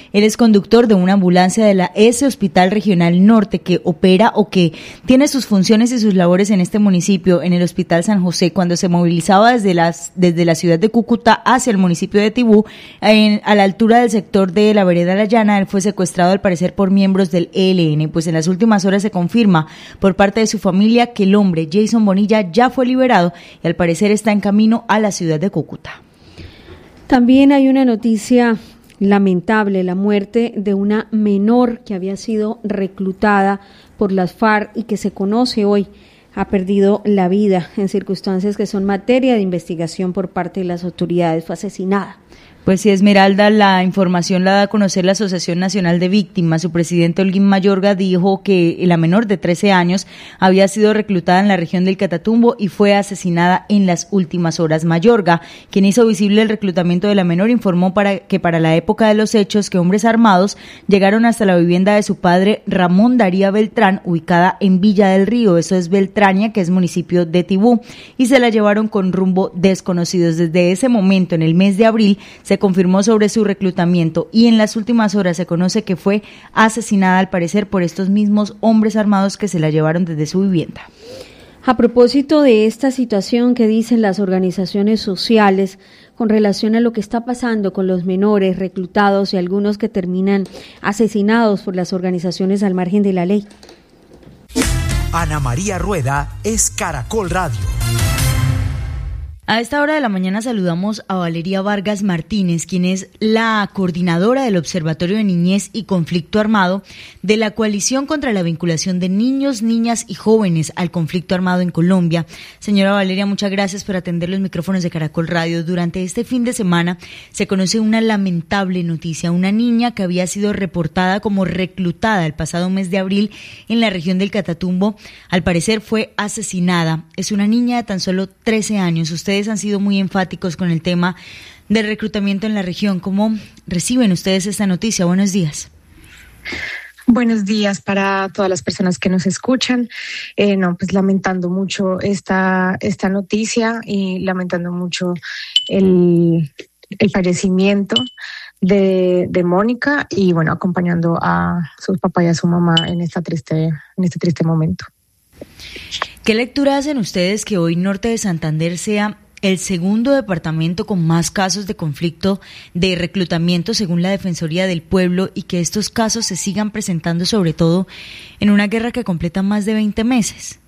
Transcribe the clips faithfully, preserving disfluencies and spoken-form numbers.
Él es conductor de una ambulancia de la S Hospital Regional Norte que opera o que tiene sus funciones y sus labores en este municipio, en el Hospital San José, cuando se movilizaba desde, las, desde la ciudad de Cúcuta hacia el municipio de Tibú, en, a la altura del sector de la vereda La Llana. Él fue secuestrado al parecer por miembros del E L N, pues en las últimas horas se confirma por parte de su familia que el hombre, Jason Bonilla, ya fue liberado y al parecer está en camino a la ciudad de Cúcuta. También hay una noticia lamentable, la muerte de una menor que había sido reclutada por las FARC y que se conoce hoy ha perdido la vida en circunstancias que son materia de investigación por parte de las autoridades. Fue asesinada. Pues sí, Esmeralda, la información la da a conocer la Asociación Nacional de Víctimas. Su presidente, Holguín Mayorga, dijo que la menor de trece años había sido reclutada en la región del Catatumbo y fue asesinada en las últimas horas. Mayorga, quien hizo visible el reclutamiento de la menor, informó para que para la época de los hechos que hombres armados llegaron hasta la vivienda de su padre, Ramón Daría Beltrán, ubicada en Villa del Río, eso es Beltrania, que es municipio de Tibú, y se la llevaron con rumbo desconocidos. Desde ese momento, en el mes de abril, se confirmó sobre su reclutamiento y en las últimas horas se conoce que fue asesinada al parecer por estos mismos hombres armados que se la llevaron desde su vivienda. A propósito de esta situación que dicen las organizaciones sociales con relación a lo que está pasando con los menores reclutados y algunos que terminan asesinados por las organizaciones al margen de la ley. Ana María Rueda es Caracol Radio. A esta hora de la mañana saludamos a Valeria Vargas Martínez, quien es la coordinadora del Observatorio de Niñez y Conflicto Armado de la Coalición contra la Vinculación de Niños, Niñas y Jóvenes al Conflicto Armado en Colombia. Señora Valeria, muchas gracias por atender los micrófonos de Caracol Radio. Durante este fin de semana se conoce una lamentable noticia. Una niña que había sido reportada como reclutada el pasado mes de abril en la región del Catatumbo, al parecer fue asesinada. Es una niña de tan solo trece años. Ustedes han sido muy enfáticos con el tema del reclutamiento en la región. ¿Cómo reciben ustedes esta noticia? Buenos días. Buenos días para todas las personas que nos escuchan. Eh, no, pues lamentando mucho esta, esta noticia y lamentando mucho el, el fallecimiento de, de Mónica y bueno, acompañando a su papá y a su mamá en esta triste, en este triste momento. ¿Qué lectura hacen ustedes que hoy Norte de Santander sea el segundo departamento con más casos de conflicto de reclutamiento según la Defensoría del Pueblo y que estos casos se sigan presentando sobre todo en una guerra que completa más de veinte meses?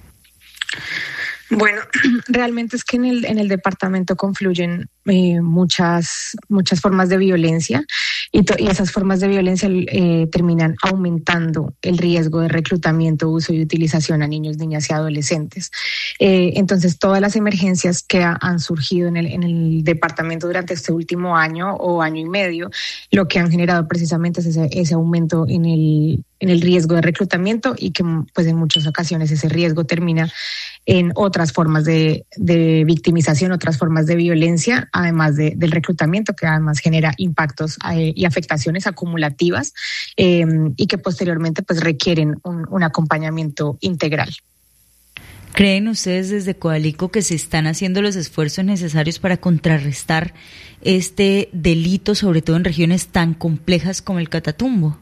Bueno, realmente es que en el en el departamento confluyen eh, muchas muchas formas de violencia y, to- y esas formas de violencia eh, terminan aumentando el riesgo de reclutamiento, uso y utilización a niños, niñas y adolescentes. Eh, entonces, todas las emergencias que ha, han surgido en el en el departamento durante este último año o año y medio, lo que han generado precisamente es ese, ese aumento en el en el riesgo de reclutamiento y que pues en muchas ocasiones ese riesgo termina en otras formas de, de victimización, otras formas de violencia, además de, del reclutamiento, que además genera impactos eh, y afectaciones acumulativas eh, y que posteriormente pues requieren un, un acompañamiento integral. ¿Creen ustedes desde Coalico que se están haciendo los esfuerzos necesarios para contrarrestar este delito, sobre todo en regiones tan complejas como el Catatumbo?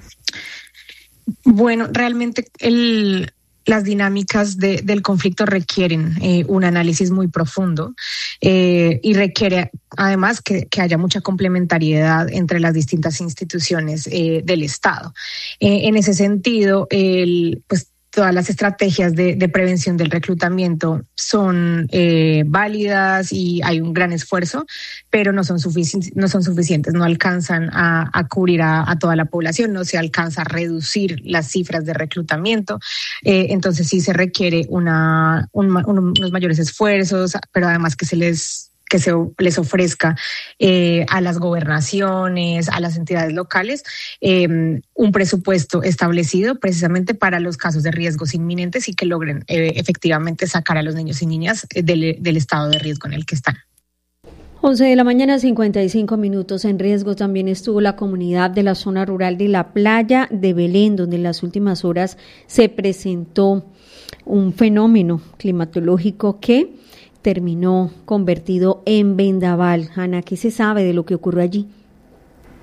Bueno, realmente el... Las dinámicas de, del conflicto requieren eh, un análisis muy profundo eh, y requiere además que, que haya mucha complementariedad entre las distintas instituciones eh, del Estado. Eh, en ese sentido, el, pues todas las estrategias de, de prevención del reclutamiento son eh, válidas y hay un gran esfuerzo, pero no son, sufici- no son suficientes, no alcanzan a, a cubrir a, a toda la población, no se alcanza a reducir las cifras de reclutamiento, eh, entonces sí se requiere una, un, un, unos mayores esfuerzos, pero además que se les que se les ofrezca eh, a las gobernaciones, a las entidades locales, eh, un presupuesto establecido precisamente para los casos de riesgos inminentes y que logren eh, efectivamente sacar a los niños y niñas del, del estado de riesgo en el que están. once de la mañana, cincuenta y cinco minutos. En riesgo también estuvo la comunidad de la zona rural de la playa de Belén, donde en las últimas horas se presentó un fenómeno climatológico que terminó convertido en vendaval. Ana, ¿qué se sabe de lo que ocurrió allí?